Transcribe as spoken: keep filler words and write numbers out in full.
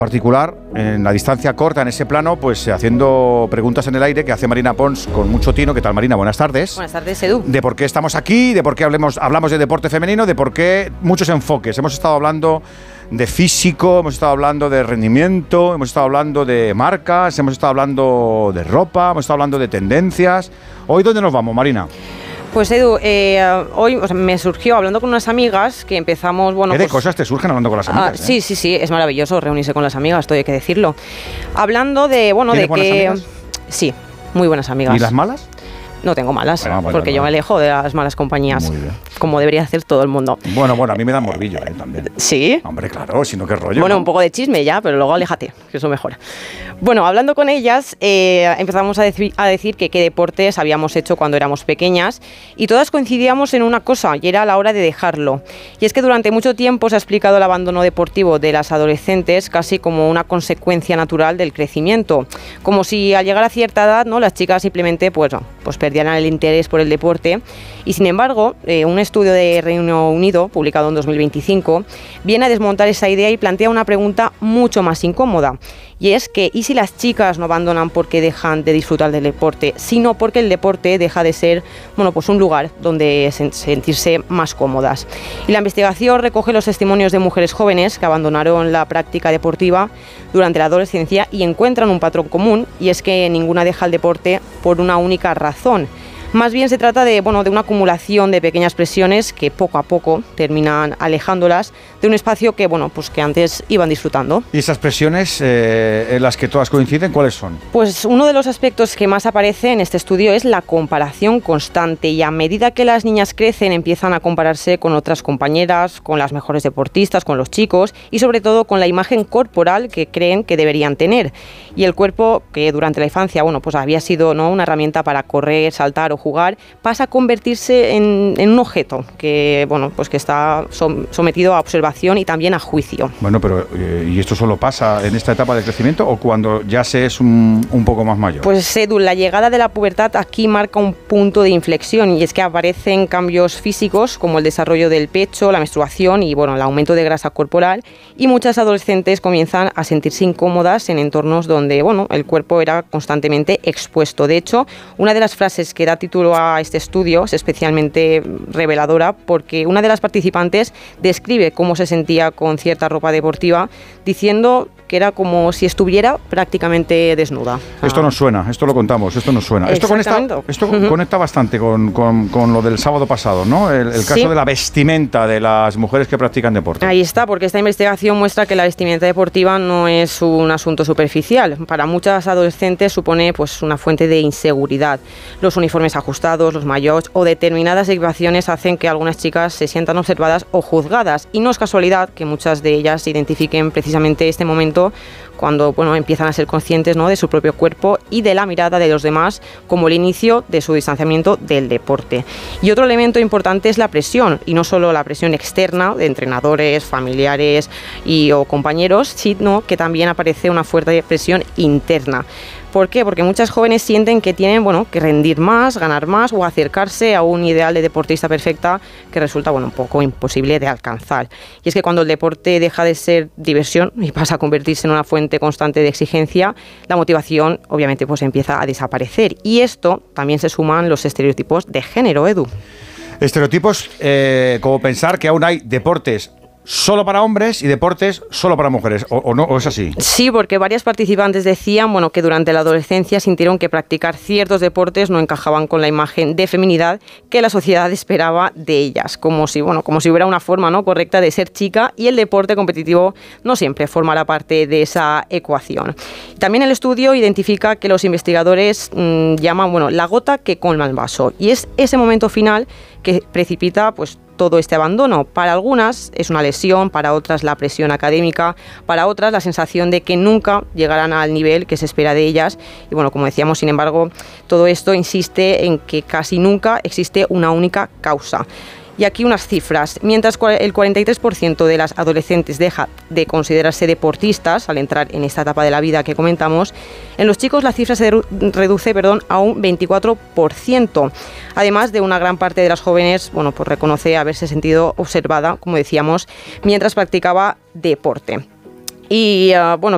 particular, en la distancia corta, en ese plano, pues haciendo preguntas en el aire que hace Marina Pons con mucho tino. ¿Qué tal, Marina? Buenas tardes. Buenas tardes, Edu. De por qué estamos aquí, de por qué hablemos, hablamos de deporte femenino, de por qué muchos enfoques. Hemos estado hablando de físico, hemos estado hablando de rendimiento, hemos estado hablando de marcas, hemos estado hablando de ropa, hemos estado hablando de tendencias. ¿Hoy dónde nos vamos, Marina? Pues Edu, eh, hoy o sea, me surgió hablando con unas amigas que empezamos, bueno, ¿Qué de pues, cosas te surgen hablando con las amigas? Ah, sí, eh? sí, sí, es maravilloso reunirse con las amigas, todo hay que decirlo. Hablando de, bueno, de buenas que... amigas? Sí, muy buenas amigas. ¿Y las malas? No tengo malas, Bueno, bueno, porque bueno. yo me alejo de las malas compañías, Muy bien. como debería hacer todo el mundo. Bueno, bueno, a mí me da morbillo, ¿eh? También. ¿Sí? Hombre, claro, si no, qué rollo. Bueno, ¿no? un poco de chisme ya, pero luego aléjate, que eso mejora. Bueno, hablando con ellas, eh, empezamos a, deci- a decir que qué deportes habíamos hecho cuando éramos pequeñas y todas coincidíamos en una cosa, y era la hora de dejarlo. Y es que durante mucho tiempo se ha explicado el abandono deportivo de las adolescentes casi como una consecuencia natural del crecimiento. Como si al llegar a cierta edad, ¿no?, las chicas simplemente pues, no, pues perdieran el interés por el deporte. Y sin embargo, eh, un estudio de Reino Unido, publicado en dos mil veinticinco, viene a desmontar esa idea y plantea una pregunta mucho más incómoda. Y es que, ¿y si las chicas no abandonan porque dejan de disfrutar del deporte, sino porque el deporte deja de ser, bueno, pues un lugar donde sen- sentirse más cómodas? Y la investigación recoge los testimonios de mujeres jóvenes que abandonaron la práctica deportiva durante la adolescencia y encuentran un patrón común, y es que ninguna deja el deporte por una única razón. Más bien se trata de, bueno, de una acumulación de pequeñas presiones que poco a poco terminan alejándolas de un espacio que, bueno, pues que antes iban disfrutando. ¿Y esas presiones eh, en las que todas coinciden, cuáles son? Pues uno de los aspectos que más aparece en este estudio es la comparación constante, y a medida que las niñas crecen empiezan a compararse con otras compañeras, con las mejores deportistas, con los chicos y sobre todo con la imagen corporal que creen que deberían tener. Y el cuerpo, que durante la infancia, bueno, pues había sido, ¿no?, una herramienta para correr, saltar o jugar, pasa a convertirse en, en un objeto que, bueno, pues que está som- sometido a observación y también a juicio. Bueno, pero eh, ¿y esto solo pasa en esta etapa de crecimiento o cuando ya se es un, un poco más mayor? Pues Edu, la llegada de la pubertad aquí marca un punto de inflexión, y es que aparecen cambios físicos como el desarrollo del pecho, la menstruación y, bueno, el aumento de grasa corporal, y muchas adolescentes comienzan a sentirse incómodas en entornos donde, bueno, el cuerpo era constantemente expuesto. De hecho, una de las frases que da título a este estudio es especialmente reveladora, porque una de las participantes describe cómo se sentía con cierta ropa deportiva, diciendo que era como si estuviera prácticamente desnuda. Esto nos suena, esto lo contamos, esto nos suena. Esto conecta, esto uh-huh. conecta bastante con, con, con lo del sábado pasado, ¿no? El, el caso sí. de la vestimenta de las mujeres que practican deporte. Ahí está, porque esta investigación muestra que la vestimenta deportiva no es un asunto superficial. Para muchas adolescentes supone, pues, una fuente de inseguridad. Los uniformes ajustados, los maillots o determinadas equipaciones hacen que algunas chicas se sientan observadas o juzgadas, y no es casualidad que muchas de ellas identifiquen precisamente este momento cuando, bueno, empiezan a ser conscientes, ¿no?, de su propio cuerpo y de la mirada de los demás como el inicio de su distanciamiento del deporte. Y otro elemento importante es la presión, y no solo la presión externa de entrenadores, familiares y o compañeros, sino que también aparece una fuerte presión interna. ¿Por qué? Porque muchas jóvenes sienten que tienen, bueno, que rendir más, ganar más o acercarse a un ideal de deportista perfecta que resulta, bueno, un poco imposible de alcanzar. Y es que cuando el deporte deja de ser diversión y pasa a convertirse en una fuente constante de exigencia, la motivación obviamente pues empieza a desaparecer. Y esto también se suman los estereotipos de género, Edu. Estereotipos eh, como pensar que aún hay deportes solo para hombres y deportes solo para mujeres, ¿o, o no? ¿O es así? Sí, porque varias participantes decían, bueno, que durante la adolescencia sintieron que practicar ciertos deportes no encajaban con la imagen de feminidad que la sociedad esperaba de ellas, como si, bueno, como si hubiera una forma, ¿no?, correcta de ser chica, y el deporte competitivo no siempre formará parte de esa ecuación. También el estudio identifica que los investigadores mmm, llaman, bueno, la gota que colma el vaso, y es ese momento final que precipita, pues, todo este abandono. Para algunas es una lesión, para otras la presión académica, para otras la sensación de que nunca llegarán al nivel que se espera de ellas. Y bueno, como decíamos, sin embargo, todo esto insiste en que casi nunca existe una única causa. Y aquí unas cifras. Mientras el cuarenta y tres por ciento de las adolescentes deja de considerarse deportistas al entrar en esta etapa de la vida que comentamos, en los chicos la cifra se reduce, perdón, a un veinticuatro por ciento. Además de una gran parte de las jóvenes, bueno, pues reconoce haberse sentido observada, como decíamos, mientras practicaba deporte. Y uh, bueno,